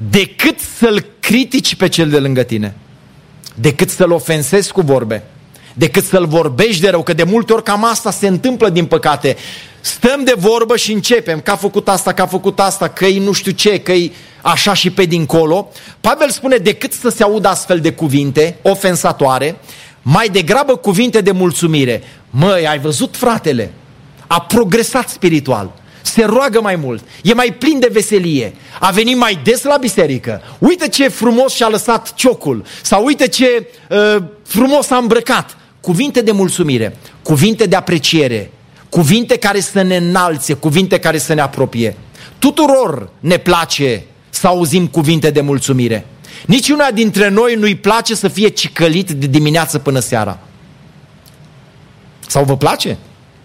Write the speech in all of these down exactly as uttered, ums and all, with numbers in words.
decât să-l critici pe cel de lângă tine, decât să-l ofensezi cu vorbe, decât să-l vorbești de rău, că de multe ori cam asta se întâmplă, din păcate. Stăm de vorbă și începem, că a făcut asta, că a făcut asta, că-i nu știu ce, că-i așa și pe dincolo. Pavel spune, decât să se audă astfel de cuvinte ofensatoare, mai degrabă cuvinte de mulțumire. Măi, ai văzut, fratele? A progresat spiritual, se roagă mai mult, e mai plin de veselie, a venit mai des la biserică, uite ce frumos și-a lăsat ciocul, sau uite ce uh, frumos a îmbrăcat. Cuvinte de mulțumire, cuvinte de apreciere, cuvinte care să ne înalțe, cuvinte care să ne apropie. Tuturor ne place să auzim cuvinte de mulțumire. Niciuna dintre noi nu-i place să fie cicălit de dimineață până seara. Sau vă place?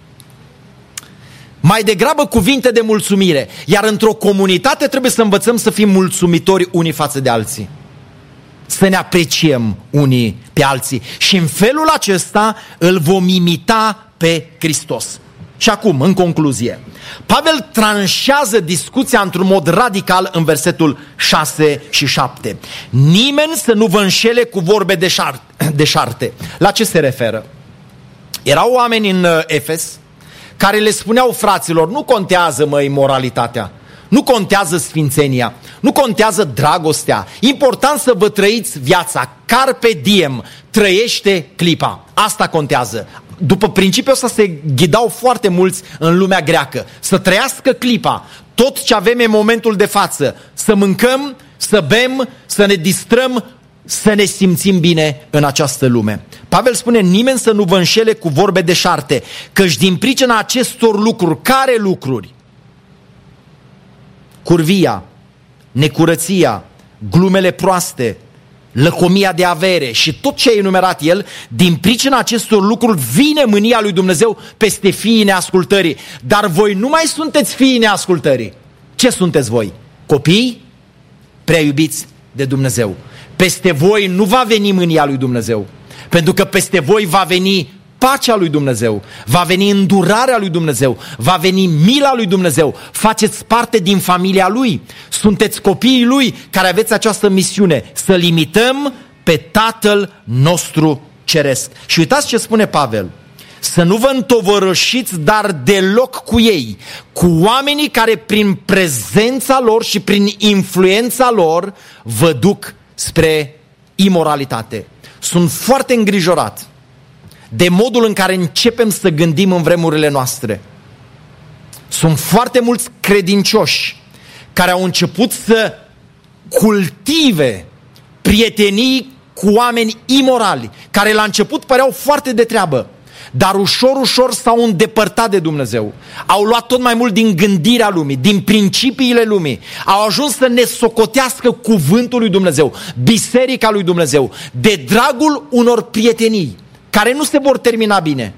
Mai degrabă cuvinte de mulțumire. Iar într-o comunitate trebuie să învățăm să fim mulțumitori unii față de alții. Să ne apreciem unii pe alții. Și în felul acesta îl vom imita pe Hristos. Și acum, în concluzie, Pavel tranșează discuția într-un mod radical în versetul șase și șapte. Nimeni să nu vă înșele cu vorbe deșarte. La ce se referă? Erau oameni în Efes care le spuneau fraților, nu contează, măi, moralitatea, nu contează sfințenia, nu contează dragostea, important să vă trăiți viața, carpe diem, trăiește clipa, asta contează. După principiul ăsta se ghidau foarte mulți în lumea greacă, să trăiască clipa, tot ce avem în momentul de față, să mâncăm, să bem, să ne distrăm, să ne simțim bine în această lume. Pavel spune, nimeni să nu vă înșele cu vorbe deșarte, căci din pricina acestor lucruri, care lucruri? Curvia, necurăția, glumele proaste, lăcomia de avere și tot ce a enumerat el, din pricina acestor lucruri vine mânia lui Dumnezeu peste fiii neascultării. Dar voi nu mai sunteți fiii neascultării. Ce sunteți voi? Copii prea iubiți de Dumnezeu. Peste voi nu va veni mânia lui Dumnezeu, pentru că peste voi va veni pacea lui Dumnezeu, va veni îndurarea lui Dumnezeu, va veni mila lui Dumnezeu. Faceți parte din familia lui, sunteți copiii lui care aveți această misiune, să-L imităm pe Tatăl nostru ceresc. Și uitați ce spune Pavel, să nu vă întovărășiți dar deloc cu ei, cu oamenii care prin prezența lor și prin influența lor vă duc spre imoralitate. Sunt foarte îngrijorat de modul în care începem să gândim în vremurile noastre. Sunt foarte mulți credincioși care au început să cultive prietenii cu oameni imorali, care la început păreau foarte de treabă, dar ușor, ușor s-au îndepărtat de Dumnezeu. Au luat tot mai mult din gândirea lumii, din principiile lumii. Au ajuns să ne socotească cuvântul lui Dumnezeu, biserica lui Dumnezeu, de dragul unor prietenii care nu se vor termina bine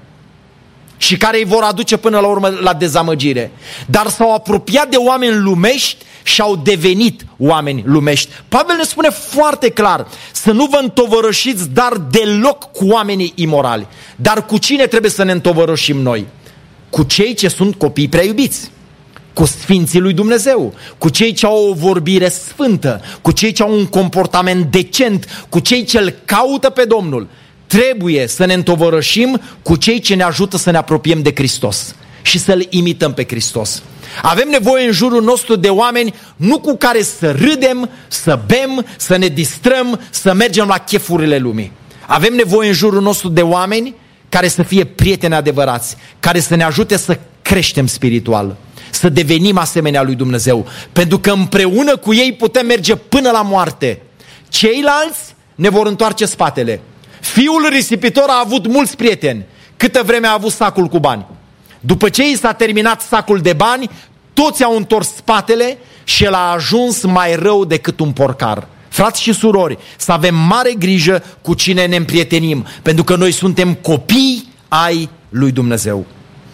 și care îi vor aduce până la urmă la dezamăgire. Dar s-au apropiat de oameni lumești și au devenit oameni lumești. Pavel ne spune foarte clar să nu vă întovărășiți dar deloc cu oamenii imorali. Dar cu cine trebuie să ne întovărășim noi? Cu cei ce sunt copii prea iubiți, cu sfinții lui Dumnezeu, cu cei ce au o vorbire sfântă, cu cei ce au un comportament decent, cu cei ce îl caută pe Domnul. Trebuie să ne întovărășim cu cei ce ne ajută să ne apropiem de Hristos și să-L imităm pe Hristos. Avem nevoie în jurul nostru de oameni nu cu care să râdem, să bem, să ne distrăm, să mergem la chefurile lumii. Avem nevoie în jurul nostru de oameni care să fie prieteni adevărați, care să ne ajute să creștem spiritual, să devenim asemenea lui Dumnezeu, pentru că împreună cu ei putem merge până la moarte. Ceilalți ne vor întoarce spatele. Fiul risipitor a avut mulți prieteni, câtă vreme a avut sacul cu bani. După ce i s-a terminat sacul de bani, toți au întors spatele și el a ajuns mai rău decât un porcar. Frați și surori, să avem mare grijă cu cine ne împrietenim, pentru că noi suntem copii ai lui Dumnezeu.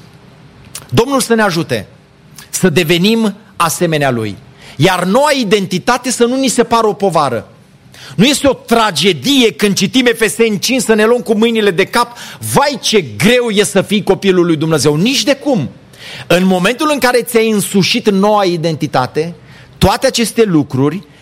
Domnul să ne ajute să devenim asemenea lui, iar noua identitate să nu ni se pară o povară. Nu este o tragedie când citim Efeseni cinci să ne luăm cu mâinile de cap, vai ce greu e să fii copilul lui Dumnezeu, nici de cum. În momentul în care ți-ai însușit noua identitate, toate aceste lucruri